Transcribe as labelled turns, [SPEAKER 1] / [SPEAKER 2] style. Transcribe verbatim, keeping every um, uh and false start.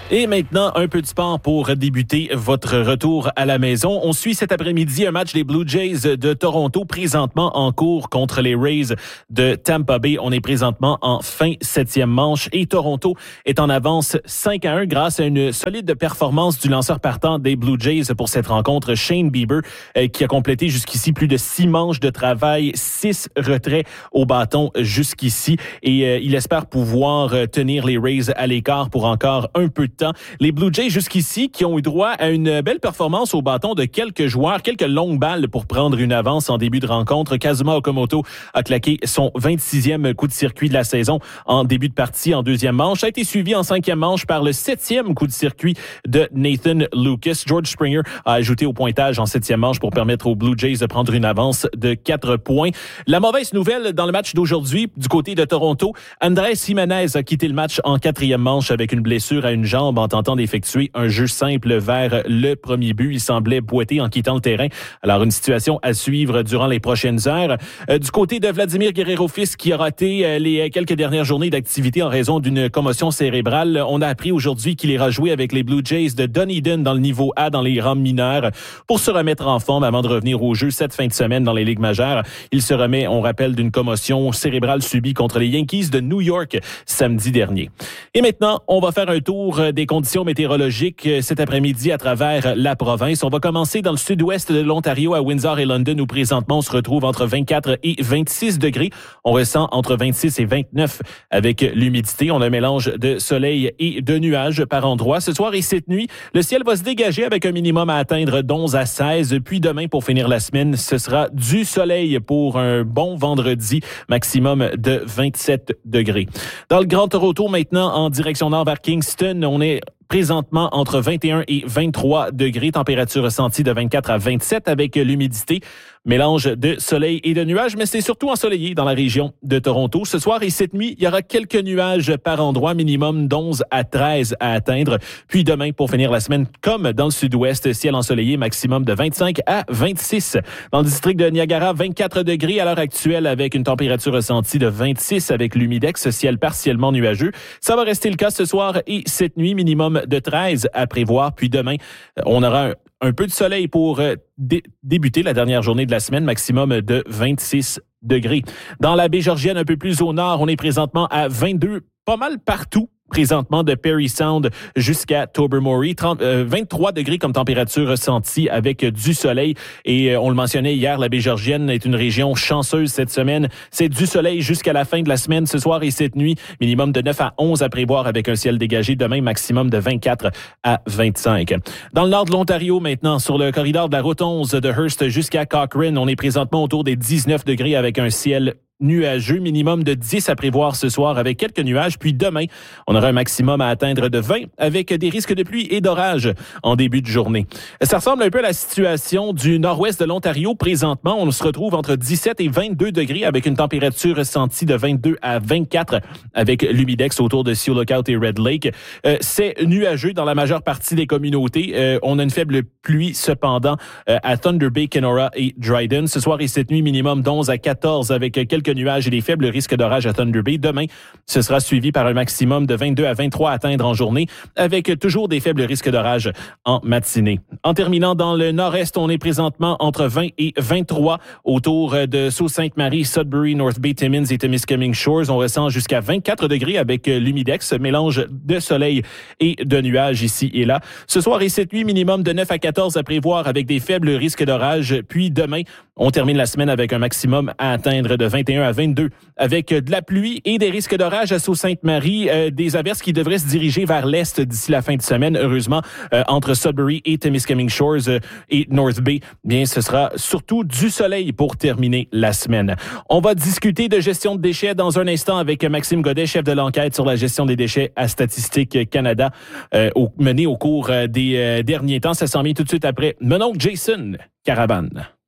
[SPEAKER 1] Et maintenant, un peu de sport pour débuter votre retour à la maison. On suit cet après-midi un match des Blue Jays de Toronto, présentement en cours contre les Rays de Tampa Bay. On est présentement en fin septième manche et Toronto est en avance cinq à un grâce à une solide performance du lanceur partant des Blue Jays pour cette rencontre, Shane Bieber, qui a complété jusqu'ici plus de six manches de travail, six retraits au bâton jusqu'ici. Et euh, il espère pouvoir tenir les Rays à l'écart pour encore un peu de temps. Les Blue Jays jusqu'ici qui ont eu droit à une belle performance au bâton de quelques joueurs, quelques longues balles pour prendre une avance en début de rencontre. Kazuma Okamoto a claqué son vingt-sixième coup de circuit de la saison en début de partie en deuxième manche. Ça a été suivi en cinquième manche par le septième coup de circuit de Nathan Lucas. George Springer a ajouté au pointage en septième manche pour permettre aux Blue Jays de prendre une avance de quatre points. La mauvaise nouvelle dans le match d'aujourd'hui du côté de Toronto, Andrés Giménez a quitté le match en quatrième manche avec une blessure à une jambe en tentant d'effectuer un jeu simple vers le premier but. Il semblait boiter en quittant le terrain. Alors, une situation à suivre durant les prochaines heures. Euh, du côté de Vladimir Guerrero-Fils, qui a raté euh, les quelques dernières journées d'activité en raison d'une commotion cérébrale, on a appris aujourd'hui qu'il ira jouer avec les Blue Jays de Dunedin dans le niveau A dans les rangs mineurs pour se remettre en forme avant de revenir au jeu cette fin de semaine dans les ligues majeures. Il se remet, on rappelle, d'une commotion cérébrale subie contre les Yankees de New York samedi dernier. Et maintenant, on va faire un tour des conditions météorologiques cet après-midi à travers la province. On va commencer dans le sud-ouest de l'Ontario à Windsor et London où présentement on se retrouve entre vingt-quatre et vingt-six degrés. On ressent entre vingt-six et vingt-neuf avec l'humidité. On a un mélange de soleil et de nuages par endroits. Ce soir et cette nuit, le ciel va se dégager avec un minimum à atteindre d'onze à seize. Puis demain, pour finir la semaine, ce sera du soleil pour un bon vendredi, maximum de vingt-sept degrés. Dans le Grand Toronto, maintenant, en direction nord vers Kingston, on est présentement entre vingt et un et vingt-trois degrés, température ressentie de vingt-quatre à vingt-sept avec l'humidité. Mélange de soleil et de nuages, mais c'est surtout ensoleillé dans la région de Toronto. Ce soir et cette nuit, il y aura quelques nuages par endroit, minimum d'onze à treize à atteindre. Puis demain, pour finir la semaine, comme dans le sud-ouest, ciel ensoleillé, maximum de vingt-cinq à vingt-six. Dans le district de Niagara, vingt-quatre degrés à l'heure actuelle avec une température ressentie de vingt-six avec l'humidex, ciel partiellement nuageux. Ça va rester le cas ce soir et cette nuit, minimum de treize à prévoir. Puis demain, on aura un Un peu de soleil pour euh, dé- débuter la dernière journée de la semaine, maximum de vingt-six degrés. Dans la baie Georgienne, un peu plus au nord, on est présentement à vingt-deux, pas mal partout. Présentement de Perry Sound jusqu'à Tobermory, trente, euh, vingt-trois degrés comme température ressentie avec du soleil. Et euh, on le mentionnait hier, la baie Georgienne est une région chanceuse cette semaine. C'est du soleil jusqu'à la fin de la semaine, ce soir et cette nuit. Minimum de neuf à onze à prévoir avec un ciel dégagé. Demain, maximum de vingt-quatre à vingt-cinq. Dans le nord de l'Ontario, maintenant, sur le corridor de la route onze de Hearst jusqu'à Cochrane, on est présentement autour des dix-neuf degrés avec un ciel nuageux, minimum de dix à prévoir ce soir avec quelques nuages. Puis demain, on aura un maximum à atteindre de vingt avec des risques de pluie et d'orage en début de journée. Ça ressemble un peu à la situation du nord-ouest de l'Ontario. Présentement, on se retrouve entre dix-sept et vingt-deux degrés avec une température ressentie de vingt-deux à vingt-quatre avec l'humidex autour de Sioux Lookout et Red Lake. Euh, c'est nuageux dans la majeure partie des communautés. Euh, on a une faible pluie cependant euh, à Thunder Bay, Kenora et Dryden. Ce soir et cette nuit, minimum d'onze à quatorze avec quelques nuages et des faibles risques d'orage à Thunder Bay. Demain, ce sera suivi par un maximum de vingt-deux à vingt-trois à atteindre en journée, avec toujours des faibles risques d'orage en matinée. En terminant dans le nord-est, on est présentement entre vingt et vingt-trois autour de Sault-Sainte-Marie, Sudbury, North Bay, Timmins et Témiscamingue Shores. On ressent jusqu'à vingt-quatre degrés avec l'humidex, mélange de soleil et de nuages ici et là. Ce soir et cette nuit, minimum de neuf à quatorze à prévoir avec des faibles risques d'orage. Puis demain, on termine la semaine avec un maximum à atteindre de vingt et un à vingt-deux avec de la pluie et des risques d'orage à Sault-Sainte-Marie, euh, des averses qui devraient se diriger vers l'est d'ici la fin de semaine. Heureusement, euh, entre Sudbury et Témiscamingue Shores euh, et North Bay, bien, ce sera surtout du soleil pour terminer la semaine. On va discuter de gestion de déchets dans un instant avec Maxime Godet, chef de l'enquête sur la gestion des déchets à Statistique Canada, euh, au, menée au cours des euh, derniers temps. Ça s'en vient tout de suite après mon oncle Jason Caravane.